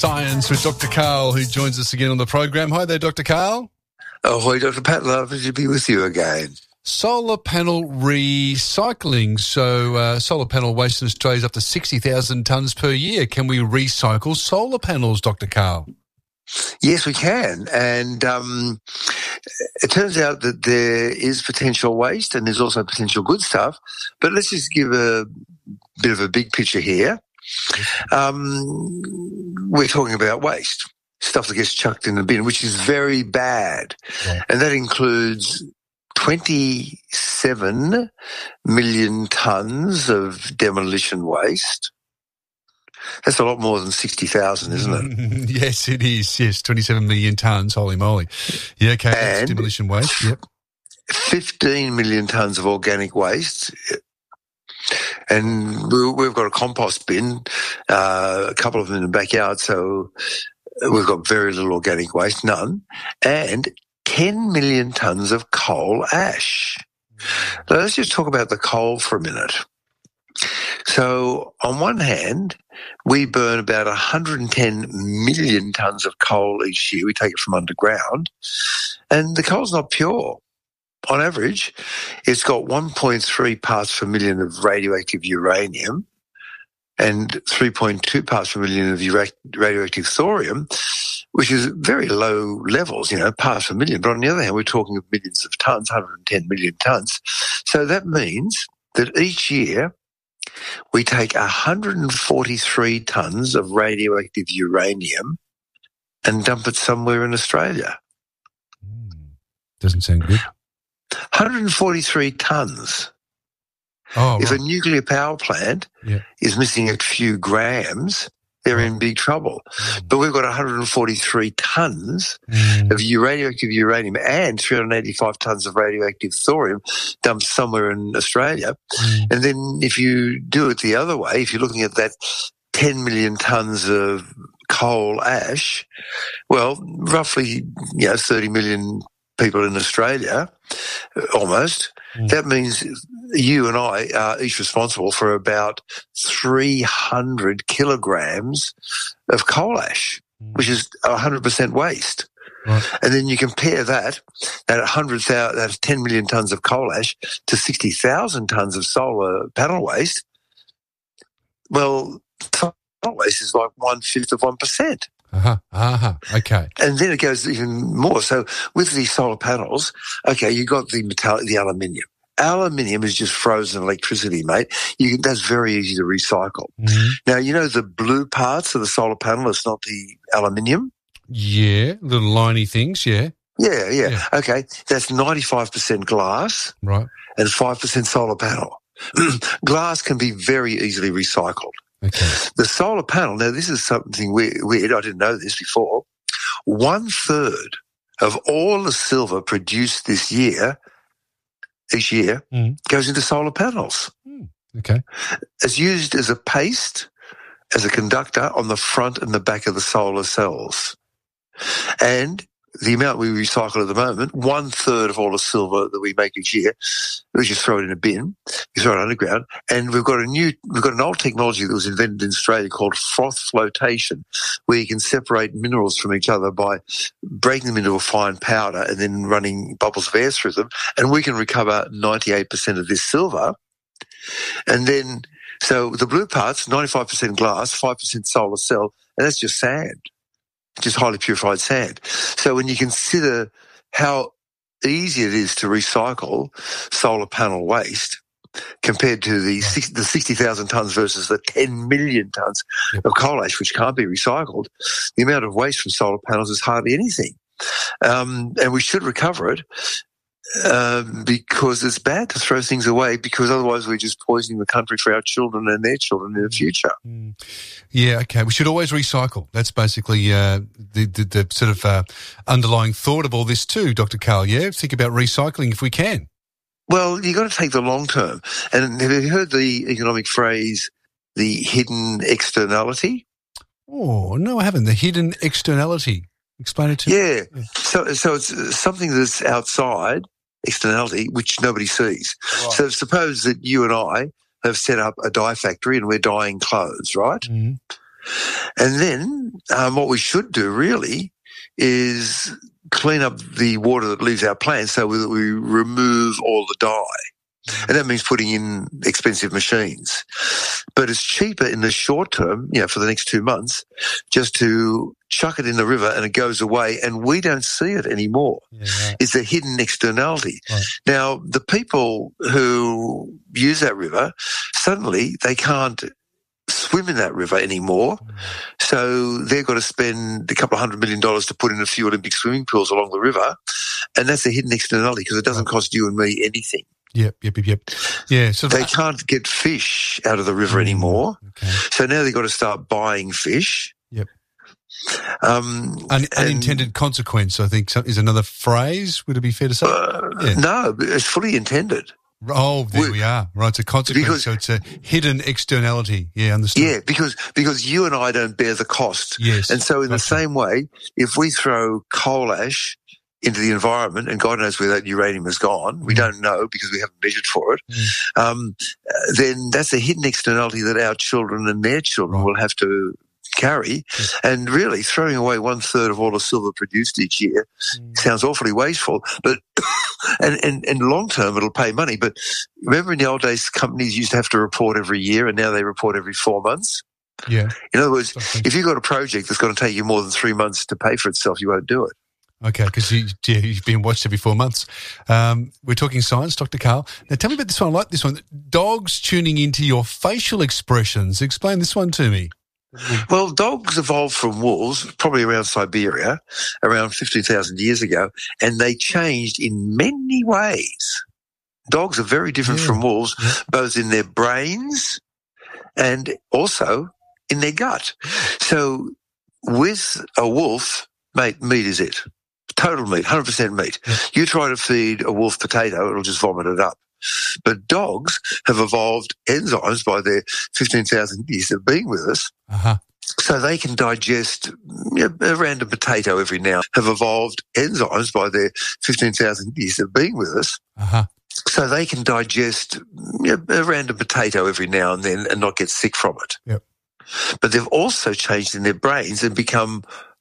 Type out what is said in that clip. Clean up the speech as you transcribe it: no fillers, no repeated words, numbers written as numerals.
Science with Dr. Karl, who joins us again on the program. Hi there, Dr. Karl. Ahoy, Dr. Pat. Lovely to be with you again. Solar panel recycling. So solar panel waste in Australia is up to 60,000 tonnes per year. Can we recycle solar panels, Dr. Karl? Yes, we can. And it turns out that there is potential waste and there's also potential good stuff. But let's just give a bit of a big picture here. We're talking about waste, stuff that gets chucked in the bin, which is very bad. Yeah. And that includes 27 million tonnes of demolition waste. That's a lot more than 60,000, isn't it? Yes, it is. Yes, 27 million tonnes. Holy moly. Yeah, okay, that's demolition waste. Yep. 15 million tonnes of organic waste. And we've got a compost bin, a couple of them in the backyard, so we've got very little organic waste, none, and 10 million tonnes of coal ash. Now, let's just talk about the coal for a minute. So on one hand, we burn about 110 million tonnes of coal each year. We take it from underground, and the coal's not pure. On average, it's got 1.3 parts per million of radioactive uranium and 3.2 parts per million of radioactive thorium, which is very low levels, parts per million. But on the other hand, we're talking of millions of tonnes, 110 million tonnes. So that means that each year we take 143 tonnes of radioactive uranium and dump it somewhere in Australia. Doesn't sound good. 143 tonnes. Oh, right. If a nuclear power plant is missing a few grams, they're in big trouble. But we've got 143 tonnes of radioactive uranium and 385 tonnes of radioactive thorium dumped somewhere in Australia. And then if you do it the other way, if you're looking at that 10 million tonnes of coal ash, well, roughly 30 million people in Australia, almost. That means you and I are each responsible for about 300 kilograms of coal ash, which is 100% waste. Right. And then you compare that 10 million tonnes of coal ash to 60,000 tonnes of solar panel waste. Well, solar waste is like 1/5 of 1%. Okay. And then it goes even more. So with these solar panels, you got the aluminium. Aluminium is just frozen electricity, mate. That's very easy to recycle. Now, the blue parts of the solar panel, it's not the aluminium? Yeah, little liney things, yeah. Yeah. Okay, that's 95% glass, right, and 5% solar panel. Glass can be very easily recycled. Okay. The solar panel, now this is something weird, I didn't know this before. 1/3 of all the silver produced each year, goes into solar panels. Okay. It's used as a paste, as a conductor on the front and the back of the solar cells. And the amount we recycle at the moment, 1/3 of all the silver that we make each year, we just throw it in a bin, you throw it underground, and we've got an old technology that was invented in Australia called froth flotation, where you can separate minerals from each other by breaking them into a fine powder and then running bubbles of air through them, and we can recover 98% of this silver. And then, so the blue parts, 95% glass, 5% solar cell, and that's just sand. Just highly purified sand. So when you consider how easy it is to recycle solar panel waste compared to the 60,000 tonnes versus the 10 million tonnes of coal ash, which can't be recycled, the amount of waste from solar panels is hardly anything. And we should recover it because it's bad to throw things away, because otherwise we're just poisoning the country for our children and their children in the future. Yeah, okay. We should always recycle. That's basically the sort of underlying thought of all this too, Dr. Karl. Yeah, think about recycling if we can. Well, you've got to take the long term. And have you heard the economic phrase, the hidden externality? Oh, no, I haven't. The hidden externality. Explain it to me. Yeah. So it's something that's outside, externality, which nobody sees. Right. So suppose that you and I have set up a dye factory and we're dyeing clothes, right? And then what we should do really is clean up the water that leaves our plants so that we remove all the dye. And that means putting in expensive machines. But it's cheaper in the short term, for the next 2 months, just to chuck it in the river and it goes away and we don't see it anymore. Yeah, right. It's a hidden externality. Right. Now, the people who use that river, suddenly they can't swim in that river anymore. So they've got to spend a couple of $100 million to put in a few Olympic swimming pools along the river. And that's a hidden externality because it doesn't cost you and me anything. Yep. Yeah. So they can't get fish out of the river anymore. Okay. So now they've got to start buying fish. Yep. Unintended consequence, I think, is another phrase. Would it be fair to say? No, it's fully intended. Oh, there we are. Right, it's a consequence, so it's a hidden externality. Yeah, understood. Yeah, because you and I don't bear the cost. Yes. And so in the same way, if we throw coal ash into the environment, and God knows where that uranium has gone, we don't know because we haven't measured for it, then that's a hidden externality that our children and their children will have to carry. Yes. And really throwing away 1/3 of all the silver produced each year sounds awfully wasteful, but and long term it'll pay money. But remember in the old days companies used to have to report every year and now they report every 4 months? Yeah. In other words, if you've got a project that's going to take you more than 3 months to pay for itself, you won't do it. Okay, because you've been watched every 4 months. We're talking science, Dr. Karl. Now tell me about this one. I like this one. Dogs tuning into your facial expressions. Explain this one to me. Well, dogs evolved from wolves, probably around Siberia, around 15,000 years ago, and they changed in many ways. Dogs are very different from wolves, both in their brains and also in their gut. So with a wolf, mate, meat is it. Total meat, 100% meat. You try to feed a wolf potato, it'll just vomit it up. But dogs have evolved enzymes by their 15,000 years of being with us, so they can digest a random potato every now. Have evolved enzymes by their 15,000 years of being with us, so they can digest a random potato every now and then and not get sick from it. Yep. But they've also changed in their brains and become